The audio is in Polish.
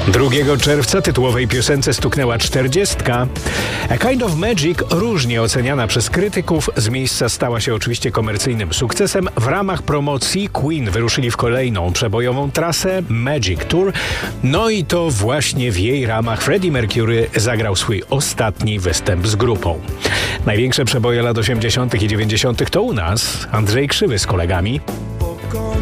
2 czerwca tytułowej piosence stuknęła 40. A Kind of Magic, różnie oceniana przez krytyków, z miejsca stała się oczywiście komercyjnym sukcesem. W ramach promocji Queen wyruszyli w kolejną przebojową trasę Magic Tour. No i to właśnie w jej ramach Freddie Mercury zagrał swój ostatni występ z grupą. Największe przeboje lat 80. i 90. to u nas Andrzej Krzywy z kolegami.